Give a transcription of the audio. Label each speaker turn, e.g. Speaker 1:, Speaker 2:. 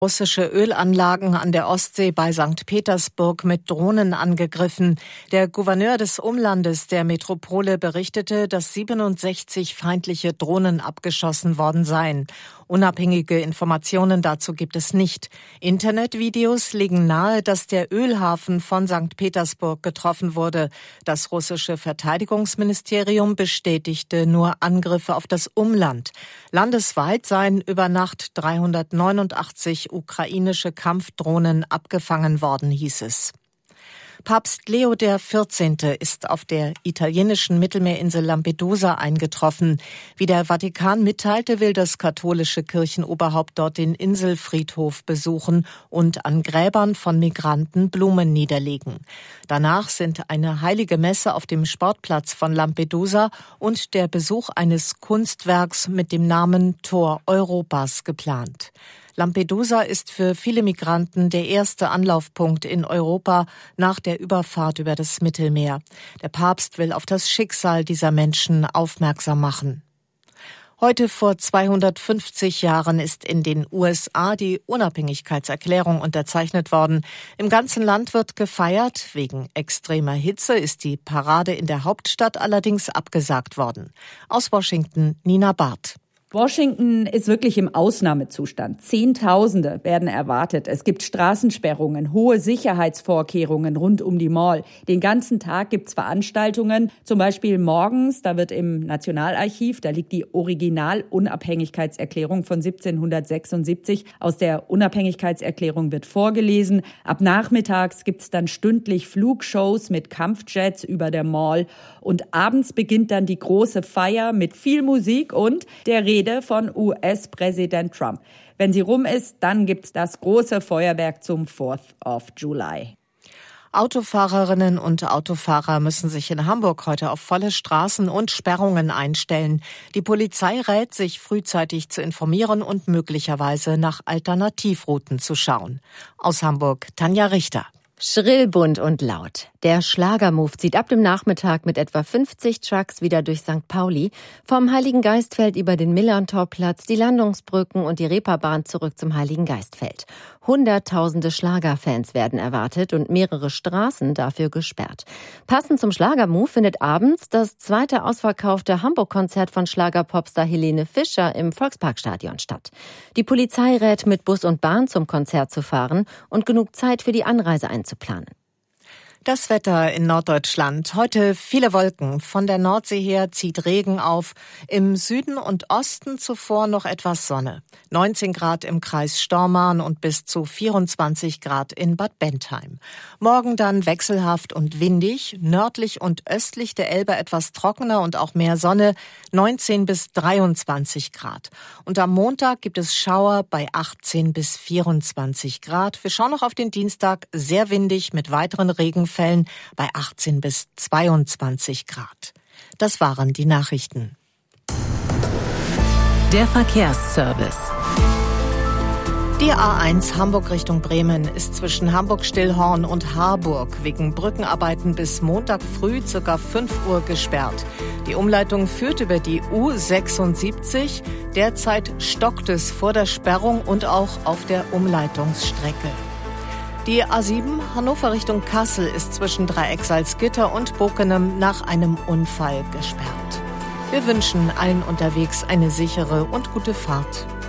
Speaker 1: Russische Ölanlagen an der Ostsee bei St. Petersburg mit Drohnen angegriffen. Der Gouverneur des Umlandes der Metropole berichtete, dass 67 feindliche Drohnen abgeschossen worden seien. Unabhängige Informationen dazu gibt es nicht. Internetvideos legen nahe, dass der Ölhafen von St. Petersburg getroffen wurde. Das russische Verteidigungsministerium bestätigte nur Angriffe auf das Umland. Landesweit seien über Nacht 389 ukrainische Kampfdrohnen abgefangen worden, hieß es. Papst Leo XIV. Ist auf der italienischen Mittelmeerinsel Lampedusa eingetroffen. Wie der Vatikan mitteilte, will das katholische Kirchenoberhaupt dort den Inselfriedhof besuchen und an Gräbern von Migranten Blumen niederlegen. Danach sind eine heilige Messe auf dem Sportplatz von Lampedusa und der Besuch eines Kunstwerks mit dem Namen Tor Europas geplant. Lampedusa ist für viele Migranten der erste Anlaufpunkt in Europa nach der Überfahrt über das Mittelmeer. Der Papst will auf das Schicksal dieser Menschen aufmerksam machen. Heute vor 250 Jahren ist in den USA die Unabhängigkeitserklärung unterzeichnet worden. Im ganzen Land wird gefeiert. Wegen extremer Hitze ist die Parade in der Hauptstadt allerdings abgesagt worden. Aus Washington, Nina Barth.
Speaker 2: Washington ist wirklich im Ausnahmezustand. Zehntausende werden erwartet. Es gibt Straßensperrungen, hohe Sicherheitsvorkehrungen rund um die Mall. Den ganzen Tag gibt's Veranstaltungen, zum Beispiel morgens, da wird im Nationalarchiv, da liegt die Original-Unabhängigkeitserklärung von 1776. Aus der Unabhängigkeitserklärung wird vorgelesen. Ab nachmittags gibt's dann stündlich Flugshows mit Kampfjets über der Mall. Und abends beginnt dann die große Feier mit viel Musik und der Rede von US-Präsident Trump. Wenn sie rum ist, dann gibt's das große Feuerwerk zum 4th of July.
Speaker 1: Autofahrerinnen und Autofahrer müssen sich in Hamburg heute auf volle Straßen und Sperrungen einstellen. Die Polizei rät, sich frühzeitig zu informieren und möglicherweise nach Alternativrouten zu schauen. Aus Hamburg, Tanja Richter.
Speaker 3: Schrill, bunt und laut. Der Schlagermove zieht ab dem Nachmittag mit etwa 50 Trucks wieder durch St. Pauli, vom Heiligen Geistfeld über den Millerntorplatz, die Landungsbrücken und die Reeperbahn zurück zum Heiligen Geistfeld. Hunderttausende Schlagerfans werden erwartet und mehrere Straßen dafür gesperrt. Passend zum Schlagermove findet abends das zweite ausverkaufte Hamburg-Konzert von Schlagerpopstar Helene Fischer im Volksparkstadion statt. Die Polizei rät, mit Bus und Bahn zum Konzert zu fahren und genug Zeit für die Anreise einzuplanen.
Speaker 1: Das Wetter in Norddeutschland. Heute viele Wolken. Von der Nordsee her zieht Regen auf. Im Süden und Osten zuvor noch etwas Sonne. 19 Grad im Kreis Stormarn und bis zu 24 Grad in Bad Bentheim. Morgen dann wechselhaft und windig. Nördlich und östlich der Elbe etwas trockener und auch mehr Sonne. 19 bis 23 Grad. Und am Montag gibt es Schauer bei 18 bis 24 Grad. Wir schauen noch auf den Dienstag. Sehr windig mit weiteren Regenfällen bei 18 bis 22 Grad. Das waren die Nachrichten.
Speaker 4: Der Verkehrsservice.
Speaker 1: Die A1 Hamburg Richtung Bremen ist zwischen Hamburg-Stillhorn und Harburg wegen Brückenarbeiten bis Montag früh ca. 5 Uhr gesperrt. Die Umleitung führt über die U76. Derzeit stockt es vor der Sperrung und auch auf der Umleitungsstrecke. Die A7 Hannover Richtung Kassel ist zwischen Dreieck Salzgitter und Bockenem nach einem Unfall gesperrt. Wir wünschen allen unterwegs eine sichere und gute Fahrt.